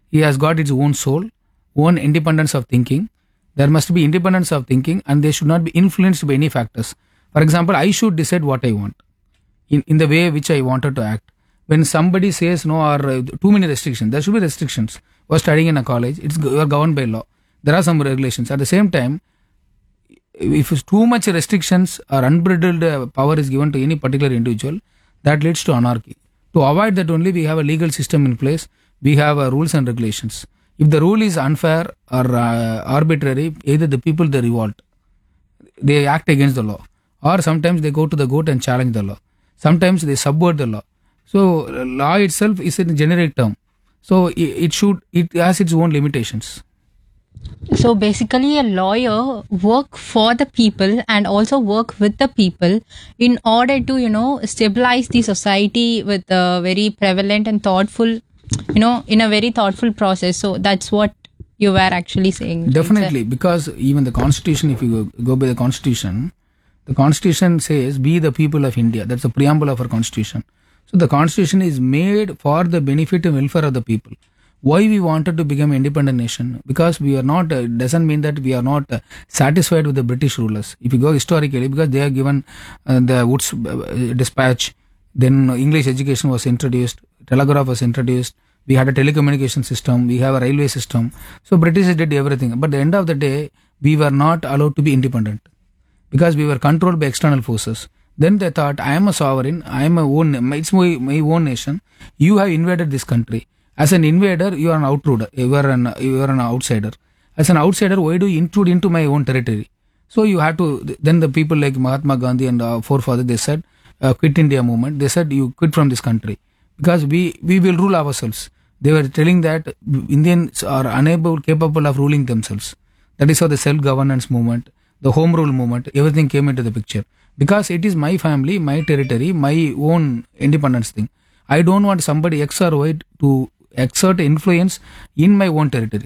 He has got its own soul, own independence of thinking. There must be independence of thinking, and they should not be influenced by any factors. For example, I should decide what I want in the way which I wanted to act. When somebody says no or too many restrictions, there should be restrictions. Or studying in a college, you are governed by law. There are some regulations. At the same time, if it's too much restrictions or unbridled power is given to any particular individual, that leads to anarchy. To avoid that only, we have a legal system in place. We have rules and regulations. If the rule is unfair or arbitrary, either the people they revolt, they act against the law, or sometimes they go to the court and challenge the law. Sometimes they subvert the law. So law itself is a generic term. So it has its own limitations. So basically, a lawyer work for the people and also work with the people in order to stabilize the society with a very prevalent and thoughtful, in a very thoughtful process. So that's what you were actually saying. Definitely, because even the constitution, if you go by the constitution says, "Be the people of India." That's the preamble of our constitution. So the constitution is made for the benefit and welfare of the people. Why we wanted to become an independent nation? Because we are not, doesn't mean that we are not satisfied with the British rulers. If you go historically, because they are given the Woods Dispatch, then English education was introduced, telegraph was introduced, we had a telecommunication system, we have a railway system. So British did everything. But at the end of the day, we were not allowed to be independent because we were controlled by external forces. Then they thought, I am a sovereign, it's my own nation. You have invaded this country. As an invader, you are an outsider. You are an outsider. As an outsider, why do you intrude into my own territory? So you have to. Then the people like Mahatma Gandhi and forefathers, they said, quit India movement. They said, you quit from this country because we will rule ourselves. They were telling that Indians are capable of ruling themselves. That is how the self-governance movement, the home rule movement, everything came into the picture. Because it is my family, my territory, my own independence thing. I don't want somebody X or Y to exert influence in my own territory.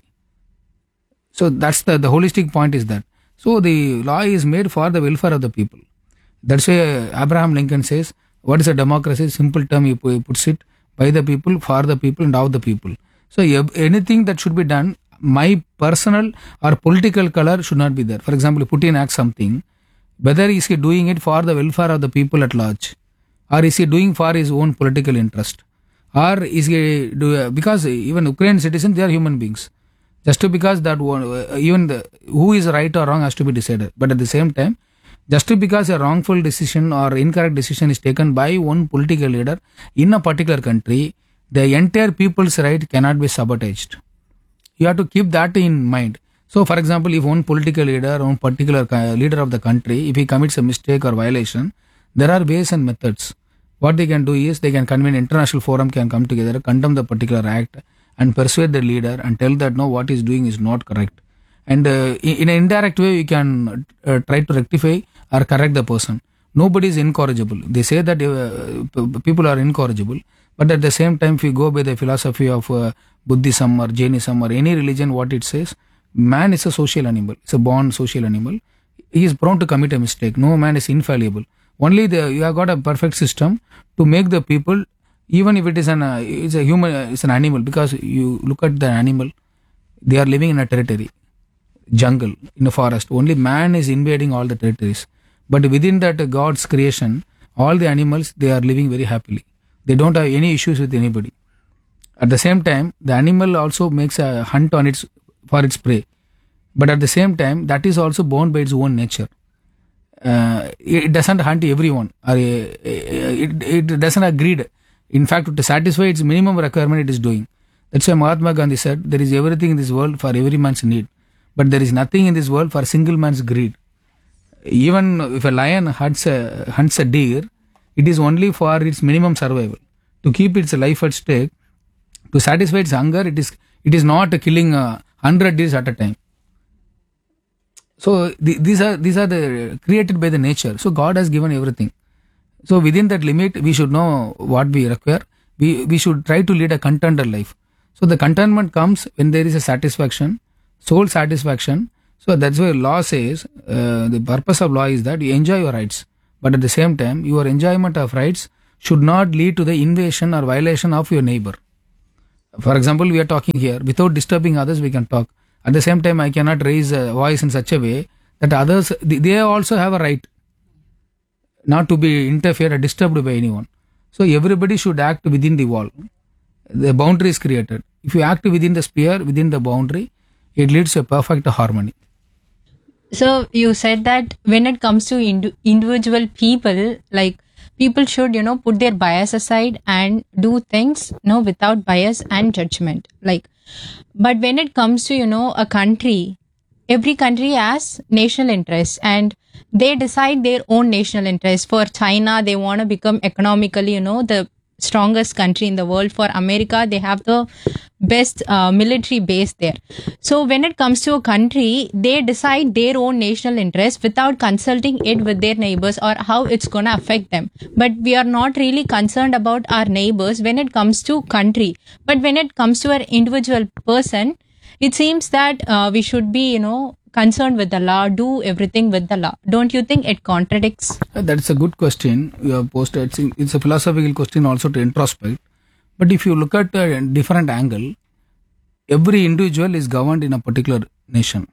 So that's the holistic point is that. So the law is made for the welfare of the people. That's why Abraham Lincoln says, what is a democracy? Simple term he puts it, by the people, for the people and of the people. So anything that should be done, my personal or political color should not be there. For example, Putin acts something, whether is he doing it for the welfare of the people at large, or is he doing for his own political interest, or is he because even Ukrainian citizens, they are human beings. Just because that one, who is right or wrong has to be decided. But at the same time, just because a wrongful decision or incorrect decision is taken by one political leader in a particular country, the entire people's right cannot be sabotaged. You have to keep that in mind. So, for example, if one political leader, one particular leader of the country, if he commits a mistake or violation, there are ways and methods. What they can do is they can convene international forum, can come together, condemn the particular act, and persuade the leader and tell that no, what he's doing is not correct. And in an indirect way, you can try to rectify or correct the person. Nobody is incorrigible. They say that people are incorrigible, but at the same time, if you go by the philosophy of Buddhism or Jainism or any religion, what it says, man is a social animal. It's a born social animal. He is prone to commit a mistake. No man is infallible. Only you have got a perfect system to make the people, even if it is it's a human, it's an animal, because you look at the animal, they are living in a territory, jungle, in a forest. Only man is invading all the territories. But within that God's creation, all the animals, they are living very happily. They don't have any issues with anybody. At the same time, the animal also makes a hunt for its prey. But at the same time, that is also bound by its own nature. It doesn't hunt everyone, or it doesn't agree. In fact, to satisfy its minimum requirement, it is doing. That's why Mahatma Gandhi said, there is everything in this world for every man's need, but there is nothing in this world for single man's greed. Even if a lion hunts a deer, it is only for its minimum survival, to keep its life at stake, to satisfy its hunger. It is not killing 100 deers at a time. So these are the created by the nature. So God has given everything. So within that limit, we should know what we require. We should try to lead a contented life. So the contentment comes when there is a satisfaction, soul satisfaction. So that's why law says the purpose of law is that you enjoy your rights, but at the same time, your enjoyment of rights should not lead to the invasion or violation of your neighbor. For example, we are talking here without disturbing others. We can talk. At the same time, I cannot raise a voice in such a way that others they also have a right not to be interfered or disturbed by anyone. So everybody should act within the wall. The boundary is created. If you act within the sphere, within the boundary, it leads to a perfect harmony. So you said that when it comes to individual people, like people should, put their bias aside and do things, without bias and judgment. Like, but when it comes to, a country, every country has national interests and they decide their own national interests. For China, they want to become economically, the strongest country in the world. For America, they have the best military base there. So when it comes to a country, they decide their own national interests without consulting it with their neighbors or how it's going to affect them. But we are not really concerned about our neighbors when it comes to country. But when it comes to an individual person, it seems that we should be, concerned with the law, do everything with the law. Don't you think it contradicts? That's a good question you have posted. It's a philosophical question also to introspect. But if you look at a different angle, every individual is governed in a particular nation.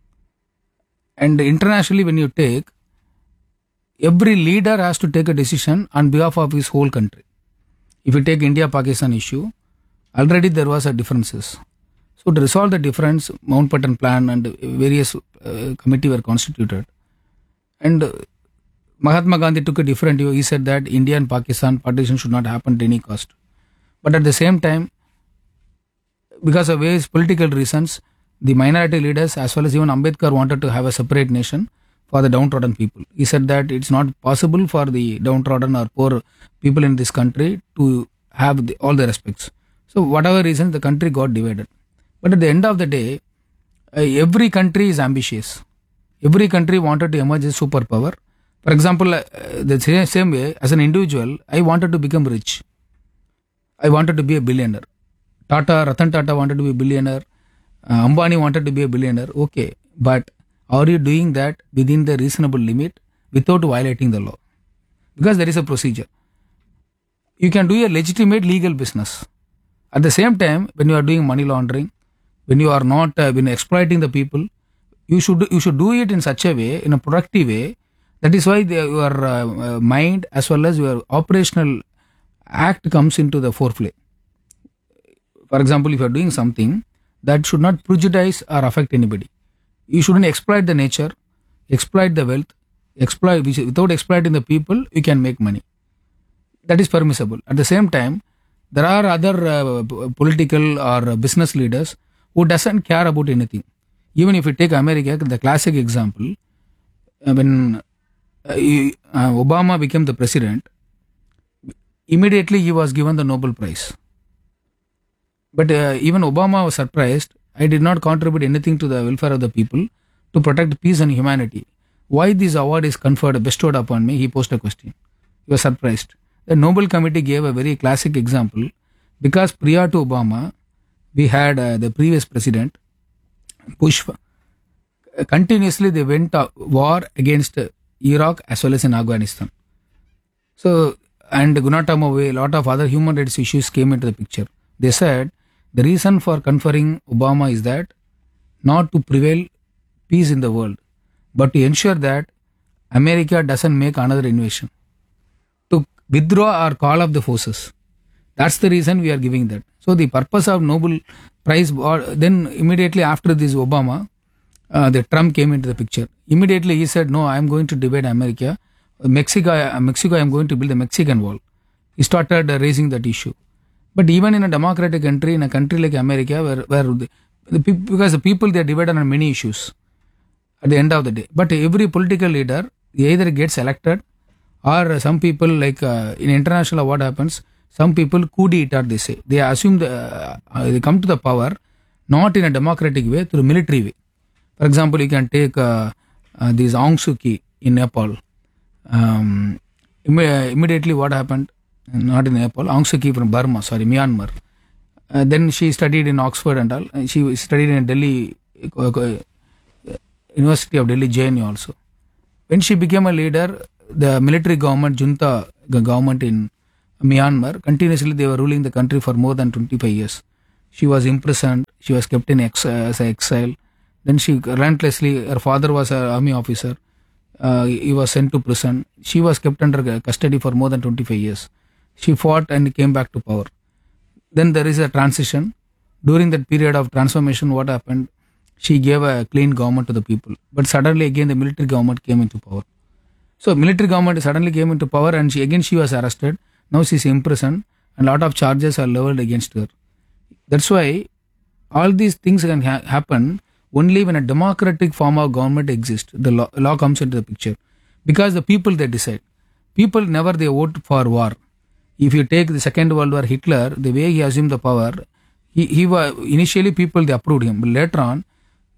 And internationally, when you take, every leader has to take a decision on behalf of his whole country. If you take India-Pakistan issue, already there was a differences. So to resolve the difference, Mountbatten Plan and various committee were constituted. And Mahatma Gandhi took a different view. He said that India and Pakistan partition should not happen at any cost. But at the same time, because of various political reasons, the minority leaders as well as even Ambedkar wanted to have a separate nation for the downtrodden people. He said that it's not possible for the downtrodden or poor people in this country to have all the respects. So whatever reason, the country got divided. But at the end of the day, every country is ambitious. Every country wanted to emerge as superpower. For example, the same way, as an individual, I wanted to become rich. I wanted to be a billionaire. Ratan Tata wanted to be a billionaire. Ambani wanted to be a billionaire. Okay, but are you doing that within the reasonable limit without violating the law? Because there is a procedure. You can do a legitimate legal business. At the same time, when you are doing money laundering, when you are not when exploiting the people, you should do it in such a way, in a productive way. That is why your mind as well as your operational act comes into the foreplay. For example, if you are doing something that should not prejudice or affect anybody, you shouldn't exploit the nature, exploit the wealth, without exploiting the people, you can make money. That is permissible. At the same time, there are other political or business leaders who doesn't care about anything. Even if you take America, the classic example, when Obama became the president, immediately he was given the Nobel Prize. But even Obama was surprised. I did not contribute anything to the welfare of the people to protect peace and humanity. Why this award is bestowed upon me? He posed a question. He was surprised. The Nobel Committee gave a very classic example because prior to Obama, we had the previous president, Bush. Continuously, they went war against Iraq as well as in Afghanistan. So, and Guantanamo Bay, a lot of other human rights issues came into the picture. They said the reason for conferring Obama is that not to prevail peace in the world, but to ensure that America doesn't make another invasion, to withdraw or call up the forces. That's the reason we are giving that. So the purpose of Nobel Prize, then immediately after this Obama, the Trump came into the picture. Immediately he said, no, I am going to divide America. Mexico, I am going to build the Mexican wall. He started raising that issue. But even in a democratic country, in a country like America, because the people, they are divided on many issues at the end of the day. But every political leader either gets elected or some people, like in international, what happens? Some people coup d'etat, they say. They assume they come to the power not in a democratic way, through military way. For example, you can take this Aung Suu Kyi in Nepal. Immediately what happened? Not in Nepal, Aung Suu Kyi from Myanmar. Then she studied in Oxford and all. She studied in Delhi, University of Delhi, JNU also. When she became a leader, the military government, junta government in Myanmar, continuously they were ruling the country for more than 25 years. She was imprisoned. She was kept in as an exile. Then she relentlessly, her father was an army officer. He was sent to prison. She was kept under custody for more than 25 years. She fought and came back to power. Then there is a transition. During that period of transformation, what happened? She gave a clean government to the people. But suddenly again the military government came into power. So military government suddenly came into power and she was arrested. Now she is imprisoned and a lot of charges are leveled against her. That's why all these things can happen only when a democratic form of government exists. The law comes into the picture. Because the people they decide. People never they vote for war. If you take the Second World War, Hitler, the way he assumed the power, he was initially people they approved him, but later on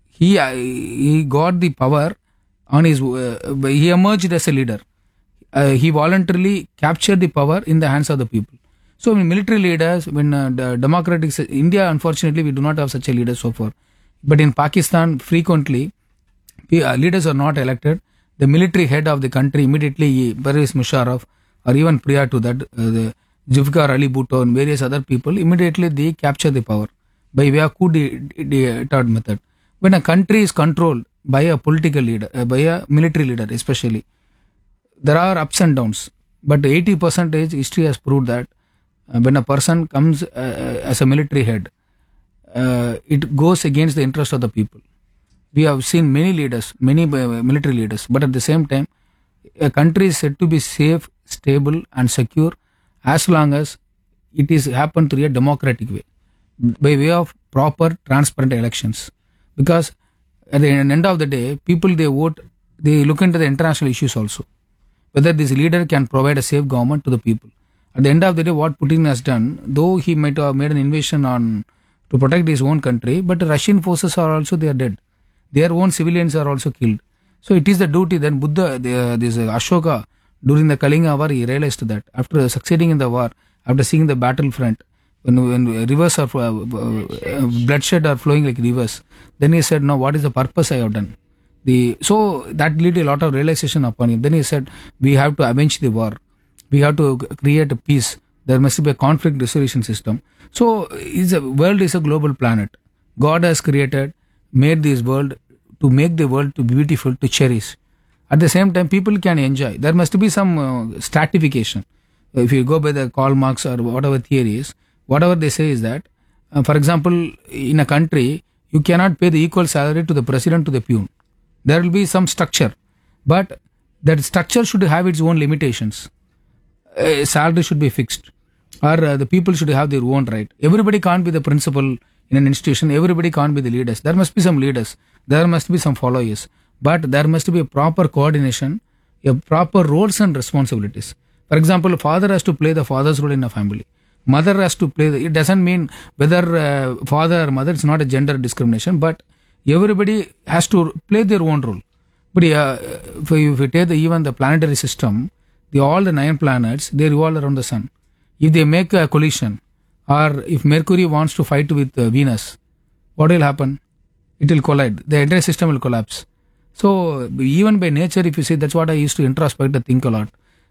he got the power on his he emerged as a leader. He voluntarily captured the power in the hands of the people. So when military leaders, when the democratic India, unfortunately we do not have such a leader so far, but in Pakistan frequently leaders are not elected. The military head of the country immediately, Pervez Musharraf, or even prior to that, the Zulfikar Ali Bhutto and various other people, immediately they capture the power by way of coup d'etat method. When a country is controlled by a political leader, by a military leader especially, there are ups and downs. But 80% history has proved that when a person comes as a military head, it goes against the interest of the people. We have seen many leaders, many military leaders, but at the same time, a country is said to be safe, stable and secure as long as it is happened through a democratic way, by way of proper, transparent elections. Because at the end of the day, people they vote, they look into the international issues also, whether this leader can provide a safe government to the people. At the end of the day, what Putin has done, though he might have made an invasion on to protect his own country, but the Russian forces are also they are dead. Their own civilians are also killed. So it is the duty. Then Buddha, this Ashoka, during the Kalinga war, he realized that after succeeding in the war, after seeing the battlefront, when rivers are bloodshed are flowing like rivers, then he said, "No, what is the purpose I have done?" So that led a lot of realization upon him. Then he said, "We have to avenge the war. We have to create a peace. There must be a conflict resolution system." So world is a global planet. God has made this world to make the world to be beautiful, to cherish. At the same time, people can enjoy. There must be some stratification. If you go by the Karl Marx or whatever theories, whatever they say is that, for example, in a country, you cannot pay the equal salary to the president to the peon. There will be some structure, but that structure should have its own limitations. Salary should be fixed, or the people should have their own right. Everybody can't be the principal in an institution. Everybody can't be the leaders. There must be some leaders. There must be some followers. But there must be a proper coordination, a proper roles and responsibilities. For example, father has to play the father's role in a family. Mother has to play it doesn't mean whether father or mother, it's not a gender discrimination, but everybody has to play their own role. But if you take even the planetary system, all the 9 planets, they revolve around the sun. If they make a collision, or if Mercury wants to fight with Venus, what will happen? It will collide. The entire system will collapse. So even by nature, if you see, that's what I used to introspect and think a lot.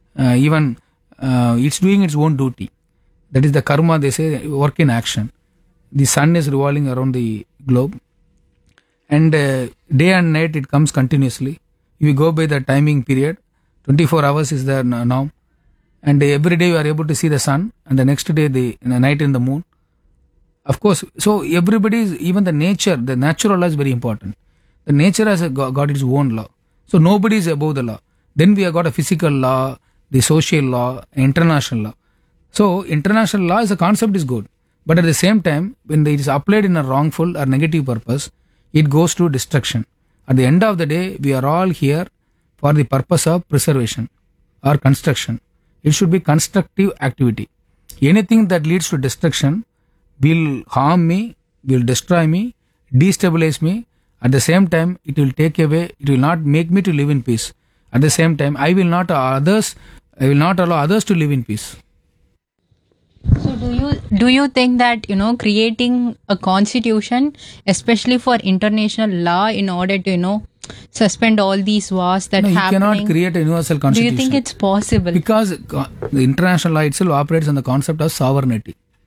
It's doing its own duty. That is the karma, they say, work in action. The sun is revolving around the globe. And day and night, it comes continuously. If you go by the timing period, 24 hours is there now. And every day you are able to see the sun, and the next day the night in the moon. Of course, so everybody is, even the nature, the natural law is very important. The nature has got its own law. So nobody is above the law. Then we have got a physical law, the social law, international law. So international law as a concept is good. But at the same time, when it is applied in a wrongful or negative purpose, it goes to destruction. At the end of the day, we are all here for the purpose of preservation or construction. It should be constructive activity. Anything that leads to destruction will harm me, will destroy me, destabilize me. At the same time, it will take away, it will not make me to live in peace. At the same time, I will not allow others to live in peace. So do you think that creating a constitution, especially for international law, in order to suspend all these wars that happening? You cannot create a universal constitution. Do you think it's possible? Because the international law itself operates on the concept of sovereignty.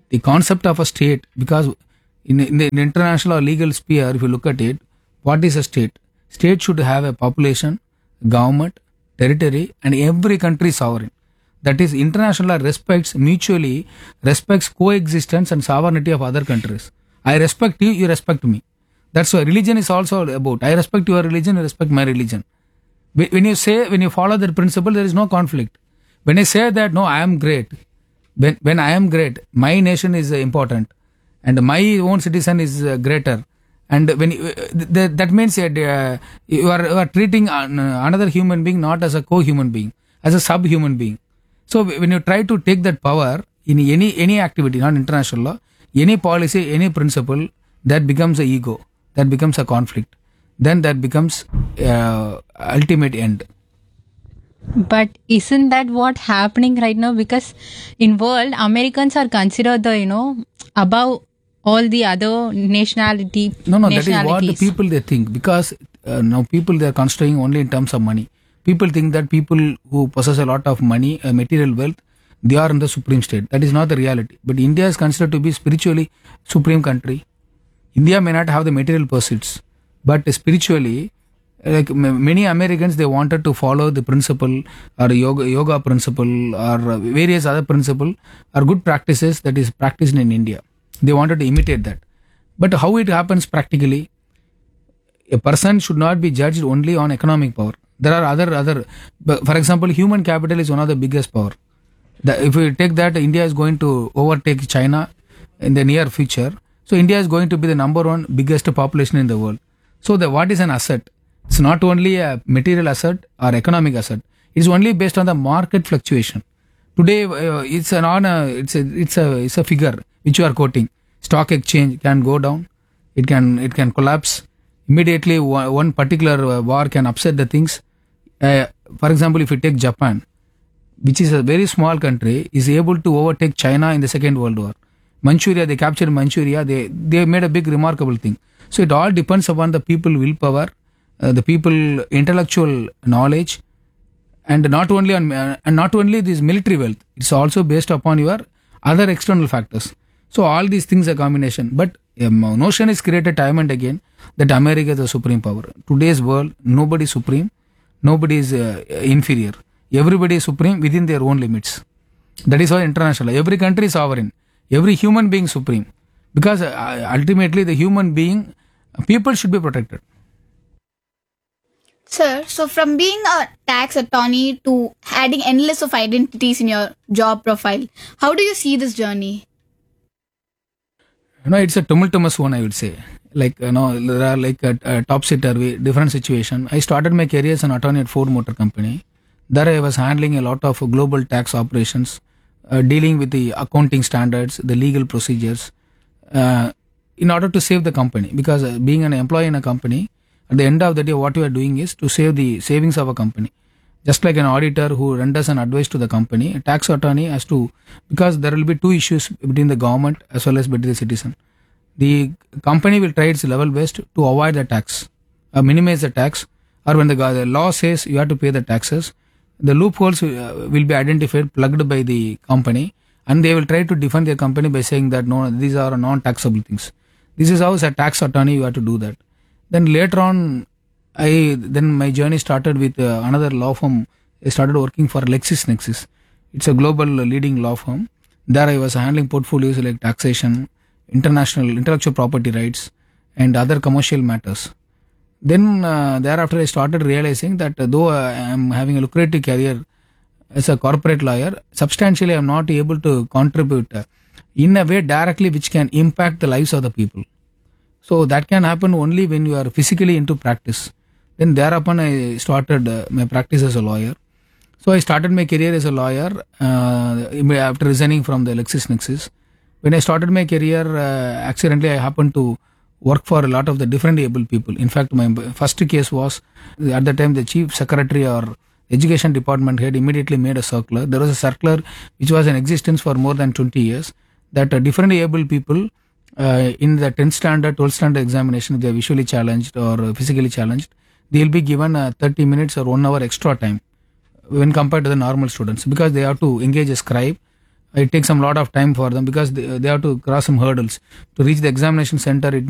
the concept of a state, because in the international or legal sphere, if you look at it, what is a state? State should have a population, government, territory, and every country sovereign. That is, international law respects mutually, respects coexistence and sovereignty of other countries. I respect you, you respect me. That's why religion is also about. I respect your religion, you respect my religion. When you follow that principle, there is no conflict. When I say that, no, I am great. When I am great, my nation is important, and my own citizen is greater. And when that means you are treating another human being not as a co-human being, as a sub-human being. So when you try to take that power in any activity, not international law, any policy, any principle, that becomes a ego, that becomes a conflict. Then that becomes ultimate end. But isn't that what happening right now? Because in world, Americans are considered the, above all the other nationality. No, that is what the people they think. Because now people they are considering only in terms of money. People think that people who possess a lot of money, material wealth, they are in the supreme state. That is not the reality. But India is considered to be spiritually supreme country. India may not have the material pursuits, but spiritually, like many Americans, they wanted to follow the principle or yoga principle or various other principle or good practices that is practiced in India. They wanted to imitate that. But how it happens practically? A person should not be judged only on economic power. There are other. For example, human capital is one of the biggest power. If we take that, India is going to overtake China in the near future. So India is going to be the number one biggest population in the world. So what is an asset? It's not only a material asset or economic asset. It's only based on the market fluctuation. Today, it's a figure which you are quoting. Stock exchange can go down. It can collapse. Immediately, one particular war can upset the things. For example, if you take Japan, which is a very small country, is able to overtake China in the Second World War. Manchuria, they captured Manchuria. They made a big remarkable thing. So it all depends upon the people willpower, the people intellectual knowledge, and not only this military wealth. It's also based upon your other external factors. So all these things are combination. But a notion is created time and again that America is the supreme power. Today's world, nobody is supreme, nobody is inferior. Everybody is supreme within their own limits. That is why international. Every country is sovereign. Every human being supreme. Because ultimately the human being, people should be protected. Sir, so from being a tax attorney to adding endless of identities in your job profile, how do you see this journey? It's a tumultuous one, I would say. There are like a topsy-turvy, different situation. I started my career as an attorney at Ford Motor Company. There I was handling a lot of global tax operations, dealing with the accounting standards, the legal procedures, in order to save the company. Because being an employee in a company, at the end of the day, what we are doing is to save the savings of a company. Just like an auditor who renders an advice to the company, a tax attorney has to, because there will be two issues between the government as well as between the citizen. The company will try its level best to avoid the tax, minimize the tax, or when the law says you have to pay the taxes, the loopholes will be identified, plugged by the company, and they will try to defend their company by saying that no, these are non-taxable things. This is how as a tax attorney you have to do that. Then later on, my journey started with another law firm. I started working for LexisNexis. It's a global leading law firm. There I was handling portfolios like taxation, international intellectual property rights, and other commercial matters. Then thereafter I started realizing that though I am having a lucrative career as a corporate lawyer, substantially I am not able to contribute in a way directly which can impact the lives of the people. So that can happen only when you are physically into practice. Then thereupon I started my practice as a lawyer. So I started my career as a lawyer after resigning from the LexisNexis. When I started my career, accidentally I happened to work for a lot of the different able people. In fact, my first case was, at the time the chief secretary or education department head immediately made a circular. There was a circular which was in existence for more than 20 years that different able people in the 10th standard, 12th standard examination, if they are visually challenged or physically challenged, they will be given 30 minutes or 1 hour extra time when compared to the normal students, because they have to engage a scribe it takes some lot of time for them because they have to cross some hurdles to reach the examination center. It